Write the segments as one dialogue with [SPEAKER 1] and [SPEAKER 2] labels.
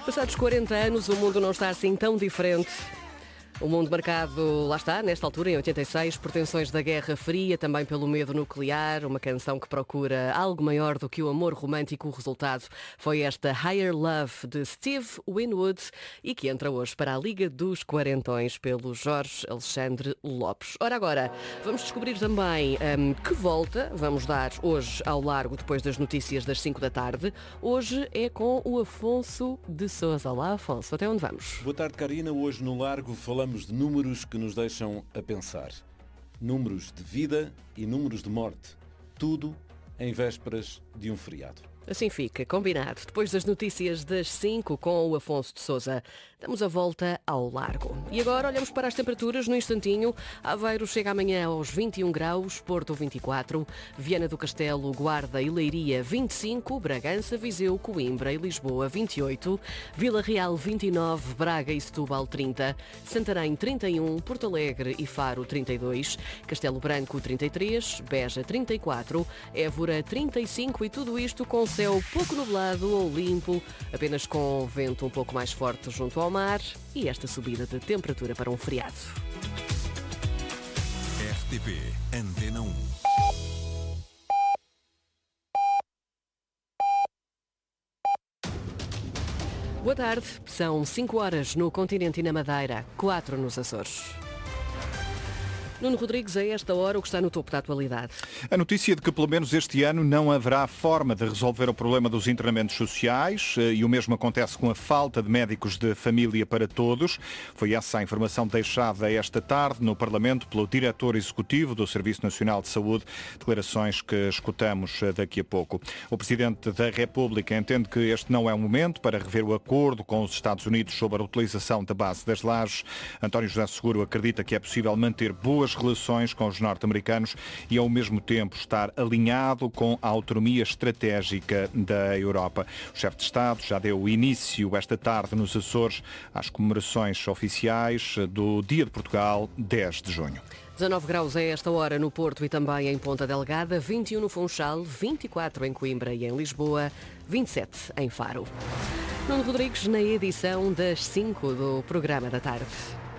[SPEAKER 1] Passados 40 anos, o mundo não está assim tão diferente. O mundo marcado, lá está, nesta altura, em 86, por tensões da Guerra Fria, também pelo medo nuclear, uma canção que procura algo maior do que o amor romântico. O resultado foi esta Higher Love, de Steve Winwood, e que entra hoje para a Liga dos Quarentões pelo Jorge Alexandre Lopes. Ora agora, vamos descobrir também que volta vamos dar hoje ao largo, depois das notícias das 5 da tarde. Hoje é com o Afonso de Sousa. Olá, Afonso, até onde vamos?
[SPEAKER 2] Boa tarde, Karina. Hoje no Largo falamos de números que nos deixam a pensar. Números de vida e números de morte. Tudo em vésperas de um feriado.
[SPEAKER 1] Assim fica, combinado. Depois das notícias das 5 com o Afonso de Sousa, damos a volta ao largo. E agora olhamos para as temperaturas no instantinho. Aveiro chega amanhã aos 21 graus, Porto 24, Viana do Castelo, Guarda e Leiria 25, Bragança, Viseu, Coimbra e Lisboa 28, Vila Real 29, Braga e Setúbal 30, Santarém 31, Porto Alegre e Faro 32, Castelo Branco 33, Beja 34, Évora 35 e tudo isto com céu pouco nublado ou limpo, apenas com vento um pouco mais forte junto ao mar e esta subida de temperatura para um feriado.
[SPEAKER 3] RTP Antena 1.
[SPEAKER 1] Boa tarde, são 5 horas no continente e na Madeira, 4 nos Açores. Nuno Rodrigues, a esta hora, o que está no topo da atualidade?
[SPEAKER 4] A notícia de que pelo menos este ano não haverá forma de resolver o problema dos internamentos sociais e o mesmo acontece com a falta de médicos de família para todos. Foi essa a informação deixada esta tarde no Parlamento pelo diretor executivo do Serviço Nacional de Saúde, declarações que escutamos daqui a pouco. O Presidente da República entende que este não é o momento para rever o acordo com os Estados Unidos sobre a utilização da base das lajes. António José Seguro acredita que é possível manter boas relações com os norte-americanos e ao mesmo tempo estar alinhado com a autonomia estratégica da Europa. O chefe de Estado já deu início esta tarde nos Açores às comemorações oficiais do Dia de Portugal, 10 de junho.
[SPEAKER 1] 19 graus a esta hora no Porto e também em Ponta Delgada, 21 no Funchal, 24 em Coimbra e em Lisboa, 27 em Faro. Nuno Rodrigues na edição das 5 do Programa da Tarde.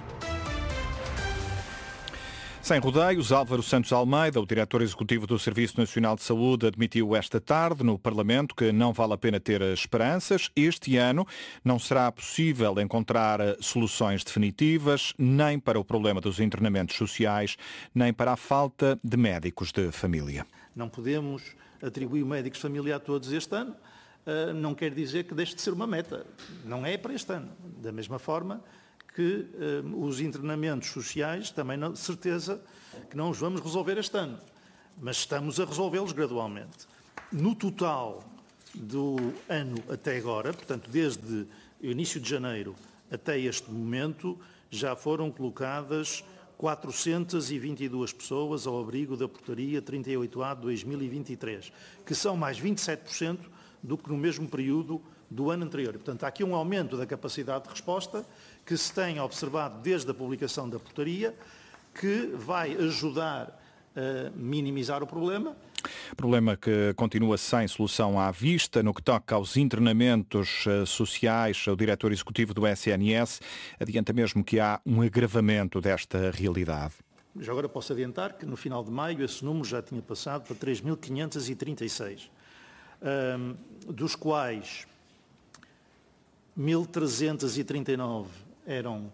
[SPEAKER 4] Sem rodeios, Álvaro Santos Almeida, o diretor executivo do Serviço Nacional de Saúde, admitiu esta tarde no Parlamento que não vale a pena ter esperanças. Este ano não será possível encontrar soluções definitivas, nem para o problema dos internamentos sociais, nem para a falta de médicos de família.
[SPEAKER 5] Não podemos atribuir médicos de família a todos este ano. Não quer dizer que deixe de ser uma meta. Não é para este ano. Da mesma forma que os internamentos sociais, também na certeza que não os vamos resolver este ano, mas estamos a resolvê-los gradualmente. No total do ano até agora, portanto, desde o início de janeiro até este momento, já foram colocadas 422 pessoas ao abrigo da portaria 38A de 2023, que são mais 27% do que no mesmo período do ano anterior. E, portanto, há aqui um aumento da capacidade de resposta que se tem observado desde a publicação da portaria, que vai ajudar a minimizar o problema.
[SPEAKER 4] Problema que continua sem solução à vista. No que toca aos internamentos sociais, o diretor executivo do SNS adianta mesmo que há um agravamento desta realidade.
[SPEAKER 5] Já agora posso adiantar que no final de maio esse número já tinha passado para 3.536, dos quais 1.339 eram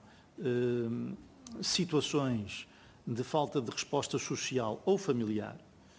[SPEAKER 5] situações de falta de resposta social ou familiar.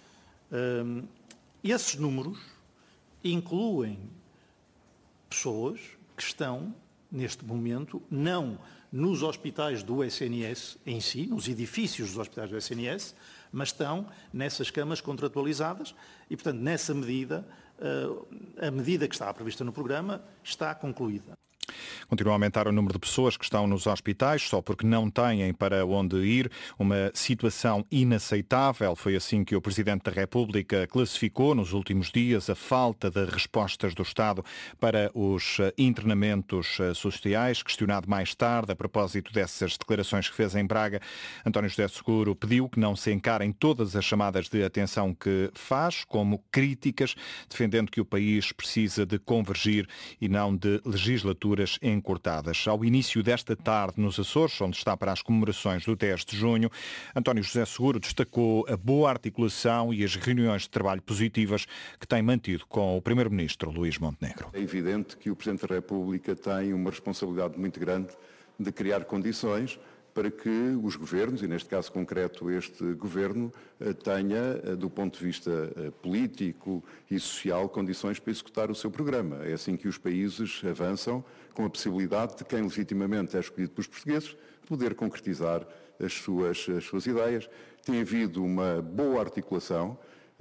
[SPEAKER 5] Esses números incluem pessoas que estão, neste momento, não nos hospitais do SNS em si, nos edifícios dos hospitais do SNS, mas estão nessas camas contratualizadas e, portanto, nessa medida, a medida que estava prevista no programa está concluída.
[SPEAKER 4] Continua a aumentar o número de pessoas que estão nos hospitais só porque não têm para onde ir. Uma situação inaceitável. Foi assim que o Presidente da República classificou nos últimos dias a falta de respostas do Estado para os internamentos sociais. Questionado mais tarde a propósito dessas declarações que fez em Braga, António José Seguro pediu que não se encarem todas as chamadas de atenção que faz como críticas, defendendo que o país precisa de convergir e não de legislaturas encurtadas. Ao início desta tarde, nos Açores, onde está para as comemorações do 10 de junho, António José Seguro destacou a boa articulação e as reuniões de trabalho positivas que tem mantido com o Primeiro-Ministro Luís Montenegro.
[SPEAKER 6] É evidente que o Presidente da República tem uma responsabilidade muito grande de criar condições para que os governos, e neste caso concreto este governo, tenha, do ponto de vista político e social, condições para executar o seu programa. É assim que os países avançam, com a possibilidade de quem legitimamente é escolhido pelos portugueses poder concretizar as suas ideias. Tem havido uma boa articulação,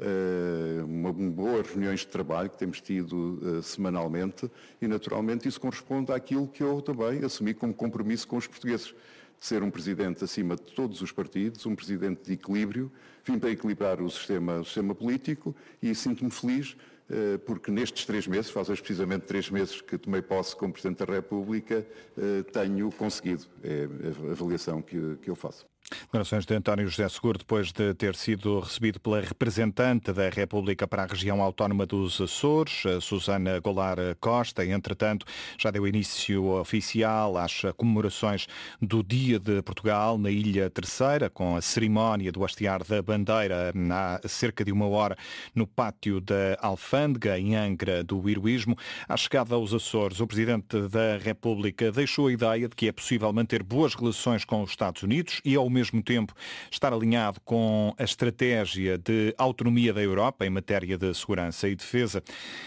[SPEAKER 6] boas reuniões de trabalho que temos tido semanalmente e, naturalmente, isso corresponde àquilo que eu também assumi como compromisso com os portugueses. De ser um presidente acima de todos os partidos, um presidente de equilíbrio, vim para equilibrar o sistema político e sinto-me feliz porque nestes 3 meses, faz hoje precisamente 3 meses que tomei posse como Presidente da República, tenho conseguido, é a avaliação que eu faço.
[SPEAKER 4] Declarações de António José Seguro depois de ter sido recebido pela representante da República para a região autónoma dos Açores, Susana Goulart Costa. Entretanto, já deu início oficial às comemorações do Dia de Portugal na Ilha Terceira, com a cerimónia do hastear da bandeira há cerca de 1 hora no pátio da Alfândega, em Angra do Heroísmo. À chegada aos Açores, o Presidente da República deixou a ideia de que é possível manter boas relações com os Estados Unidos e, ao mesmo tempo, estar alinhado com a estratégia de autonomia da Europa em matéria de segurança e defesa.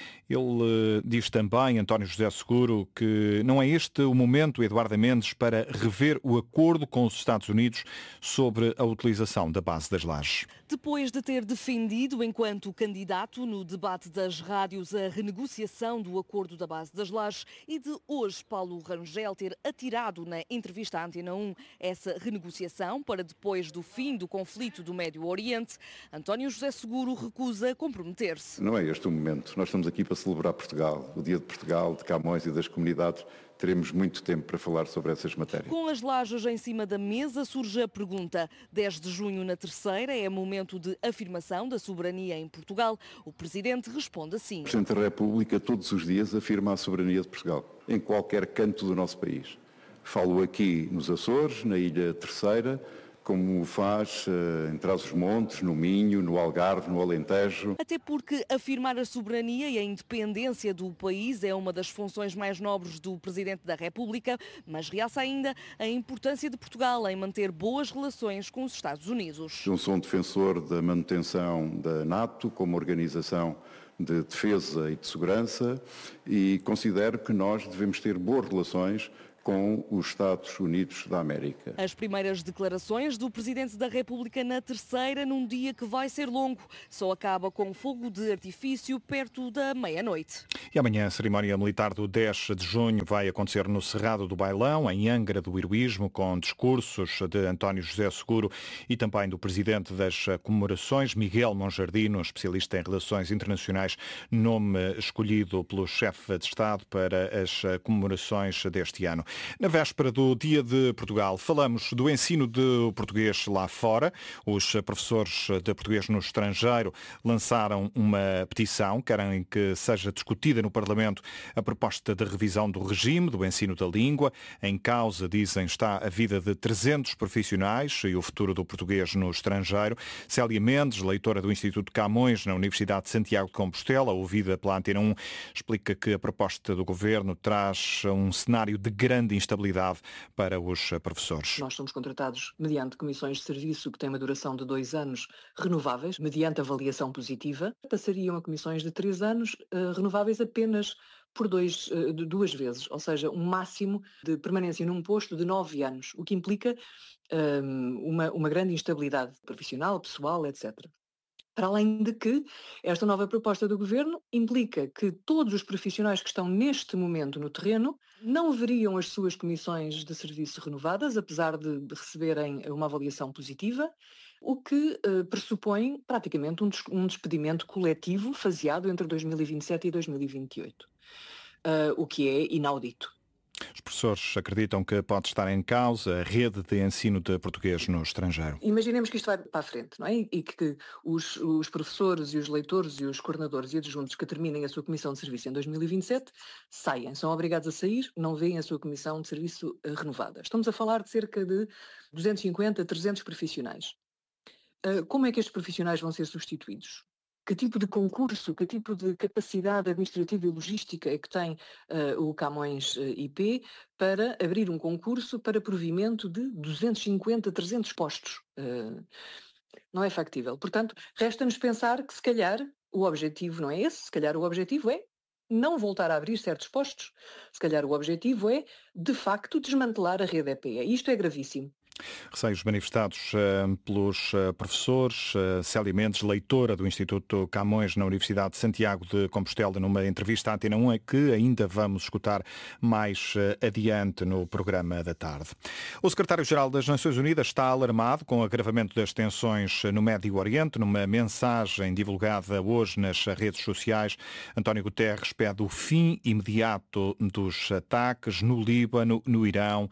[SPEAKER 4] Ele diz também, António José Seguro, que não é este o momento, Eduardo Mendes, para rever o acordo com os Estados Unidos sobre a utilização da base das Lajes.
[SPEAKER 7] Depois de ter defendido, enquanto candidato no debate das rádios, a renegociação do acordo da base das Lajes e de hoje Paulo Rangel ter atirado na entrevista à Antena 1 essa renegociação para depois do fim do conflito do Médio Oriente, António José Seguro recusa comprometer-se.
[SPEAKER 6] Não é este o momento. Nós estamos aqui para celebrar Portugal, o Dia de Portugal, de Camões e das comunidades. Teremos muito tempo para falar sobre essas matérias.
[SPEAKER 7] Com as lajes em cima da mesa, surge a pergunta. 10 de junho na Terceira é momento de afirmação da soberania em Portugal. O Presidente responde assim.
[SPEAKER 6] O Presidente da República todos os dias afirma a soberania de Portugal, em qualquer canto do nosso país. Falo aqui nos Açores, na Ilha Terceira, como faz em Trás-os-Montes, no Minho, no Algarve, no Alentejo.
[SPEAKER 7] Até porque afirmar a soberania e a independência do país é uma das funções mais nobres do Presidente da República, mas realça ainda a importância de Portugal em manter boas relações com os Estados Unidos.
[SPEAKER 6] Eu sou um defensor da manutenção da NATO como organização de defesa e de segurança e considero que nós devemos ter boas relações com os Estados Unidos da América.
[SPEAKER 7] As primeiras declarações do Presidente da República na Terceira, num dia que vai ser longo, só acaba com fogo de artifício perto da meia-noite.
[SPEAKER 4] E amanhã a cerimónia militar do 10 de junho vai acontecer no Cerrado do Bailão, em Angra do Heroísmo, com discursos de António José Seguro e também do Presidente das comemorações, Miguel Monjardino, especialista em relações internacionais, nome escolhido pelo chefe de Estado para as comemorações deste ano. Na véspera do Dia de Portugal, falamos do ensino de português lá fora. Os professores de português no estrangeiro lançaram uma petição, querem que seja discutida no Parlamento a proposta de revisão do regime do ensino da língua. Em causa, dizem, está a vida de 300 profissionais e o futuro do português no estrangeiro. Célia Mendes, leitora do Instituto Camões na Universidade de Santiago de Compostela, ouvida pela Antena 1, explica que a proposta do Governo traz um cenário de grande instabilidade para os professores.
[SPEAKER 8] Nós somos contratados mediante comissões de serviço que têm uma duração de 2 anos renováveis, mediante avaliação positiva. Passariam a comissões de 3 anos renováveis apenas por 2 vezes, ou seja, um máximo de permanência num posto de 9 anos, o que implica uma grande instabilidade profissional, pessoal, etc. Para além de que esta nova proposta do Governo implica que todos os profissionais que estão neste momento no terreno não veriam as suas comissões de serviço renovadas, apesar de receberem uma avaliação positiva, o que pressupõe praticamente um despedimento coletivo faseado entre 2027 e 2028, o que é inaudito.
[SPEAKER 4] Os professores acreditam que pode estar em causa a rede de ensino de português no estrangeiro.
[SPEAKER 8] Imaginemos que isto vai para a frente, não é? E que os professores e os leitores e os coordenadores e adjuntos que terminem a sua comissão de serviço em 2027 saem, são obrigados a sair, não veem a sua comissão de serviço renovada. Estamos a falar de cerca de 250 a 300 profissionais. Como é que estes profissionais vão ser substituídos? Que tipo de concurso, que tipo de capacidade administrativa e logística é que tem o Camões IP para abrir um concurso para provimento de 250, 300 postos? Não é factível. Portanto, resta-nos pensar que se calhar o objetivo não é esse, se calhar o objetivo é não voltar a abrir certos postos. Se calhar o objetivo é, de facto, desmantelar a rede EPE. Isto é gravíssimo.
[SPEAKER 4] Receios manifestados pelos professores. Célia Mendes, leitora do Instituto Camões na Universidade de Santiago de Compostela, numa entrevista à Antena 1, que ainda vamos escutar mais adiante no programa da tarde. O secretário-geral das Nações Unidas está alarmado com o agravamento das tensões no Médio Oriente. Numa mensagem divulgada hoje nas redes sociais, António Guterres pede o fim imediato dos ataques no Líbano, no Irão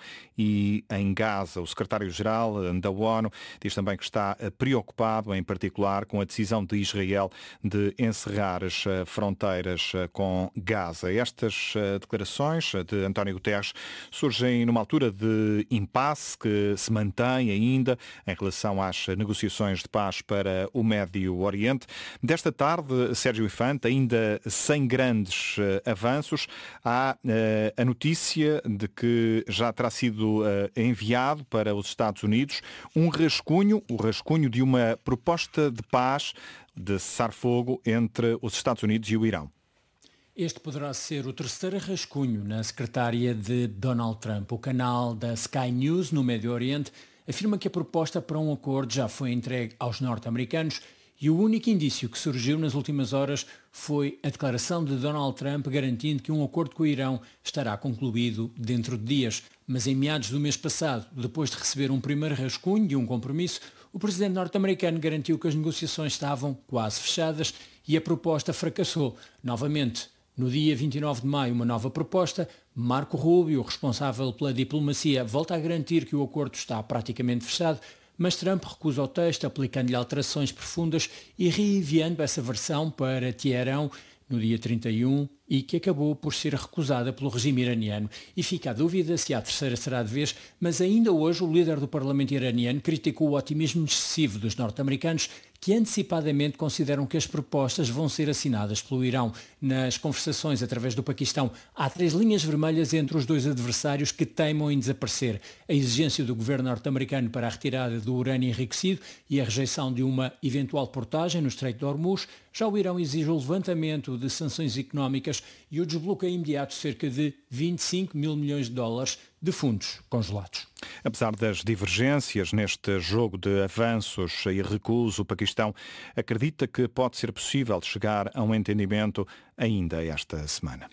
[SPEAKER 4] e em Gaza. O secretário-geral da ONU diz também que está preocupado, em particular, com a decisão de Israel de encerrar as fronteiras com Gaza. Estas declarações de António Guterres surgem numa altura de impasse que se mantém ainda em relação às negociações de paz para o Médio Oriente. Desta tarde, Sérgio Infante, ainda sem grandes avanços, há a notícia de que já terá sido enviado para os Estados Unidos o rascunho de uma proposta de paz, de cessar-fogo entre os Estados Unidos e o Irão.
[SPEAKER 9] Este poderá ser o terceiro rascunho na secretária de Donald Trump. O canal da Sky News, no Médio Oriente, afirma que a proposta para um acordo já foi entregue aos norte-americanos e o único indício que surgiu nas últimas horas foi a declaração de Donald Trump garantindo que um acordo com o Irão estará concluído dentro de dias. Mas em meados do mês passado, depois de receber um primeiro rascunho de um compromisso, o presidente norte-americano garantiu que as negociações estavam quase fechadas e a proposta fracassou. Novamente, no dia 29 de maio, uma nova proposta. Marco Rubio, responsável pela diplomacia, volta a garantir que o acordo está praticamente fechado, mas Trump recusa o texto, aplicando-lhe alterações profundas e reenviando essa versão para Teherão no dia 31 e que acabou por ser recusada pelo regime iraniano. E fica a dúvida se a terceira será de vez, mas ainda hoje o líder do parlamento iraniano criticou o otimismo excessivo dos norte-americanos que antecipadamente consideram que as propostas vão ser assinadas pelo Irão. Nas conversações através do Paquistão, há 3 linhas vermelhas entre os dois adversários que teimam em desaparecer. A exigência do governo norte-americano para a retirada do urânio enriquecido e a rejeição de uma eventual portagem no Estreito de Hormuz. Já o Irão exige o levantamento de sanções económicas e o desbloqueio imediato de cerca de 25 mil milhões de dólares de fundos congelados.
[SPEAKER 4] Apesar das divergências neste jogo de avanços e recuos, o Paquistão acredita que pode ser possível chegar a um entendimento ainda esta semana.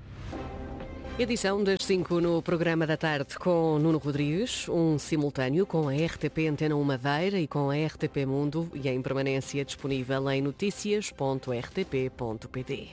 [SPEAKER 1] Edição das 5 no programa da tarde com Nuno Rodrigues, um simultâneo com a RTP Antena 1 Madeira e com a RTP Mundo e em permanência disponível em noticias.rtp.pt.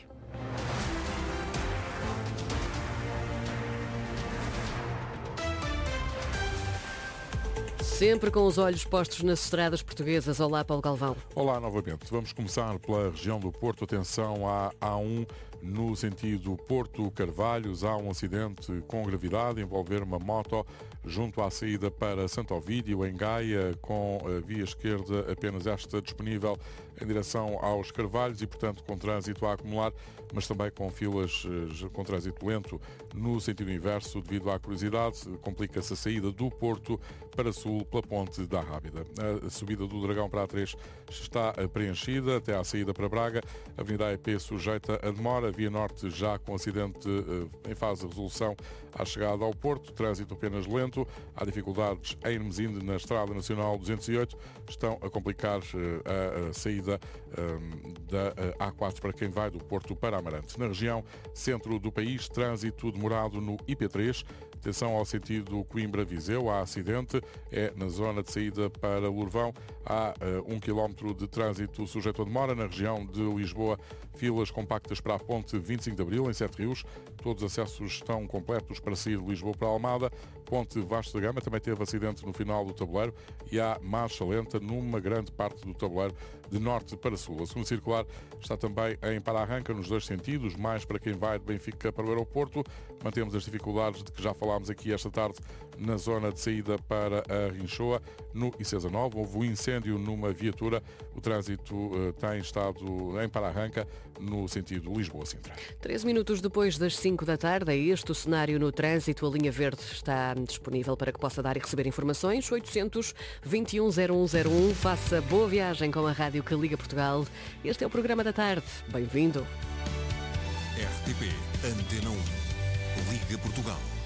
[SPEAKER 1] Sempre com os olhos postos nas estradas portuguesas. Olá, Paulo Galvão.
[SPEAKER 10] Olá, novamente. Vamos começar pela região do Porto. Atenção à A1 no sentido Porto-Carvalhos. Há um acidente com gravidade a envolver uma moto junto à saída para Santo Ovídio, em Gaia, com a via esquerda apenas esta disponível em direção aos Carvalhos e, portanto, com trânsito a acumular, mas também com filas com trânsito lento no sentido inverso devido à curiosidade. Complica-se a saída do Porto para sul pela Ponte da Rábida. A subida do Dragão para a A3 está preenchida até à saída para Braga. A Avenida AEP sujeita a demora. A Via Norte já com acidente em fase de resolução à chegada ao Porto. Trânsito apenas lento. Há dificuldades em Hermesinde na Estrada Nacional 208. Estão a complicar a saída saída da A4 para quem vai do Porto para Amarante. Na região centro do país, trânsito demorado no IP3. Atenção ao sentido Coimbra-Viseu, há acidente, é na zona de saída para Lourvão. Há 1 km de trânsito sujeito a demora. Na região de Lisboa, filas compactas para a ponte 25 de Abril, em Sete Rios. Todos os acessos estão completos para sair de Lisboa para Almada. Ponte Vasco da Gama também teve acidente no final do tabuleiro e há marcha lenta numa grande parte do tabuleiro de norte para sul. A segunda circular está também em Para-Arranca nos dois sentidos, mais para quem vai de Benfica para o aeroporto. Mantemos as dificuldades de que já falámos aqui esta tarde na zona de saída para a Rinchoa. No ICESA 9 houve um incêndio numa viatura. O trânsito tem estado em Para-Arranca no sentido Lisboa-Sintra.
[SPEAKER 1] 13 minutos depois das 5 da tarde, é este o cenário no trânsito. A linha verde está disponível para que possa dar e receber informações. 821-0101. Faça boa viagem com a rádio que liga Portugal. Este é o programa da tarde. Bem-vindo.
[SPEAKER 3] RTP Antena 1. Liga Portugal.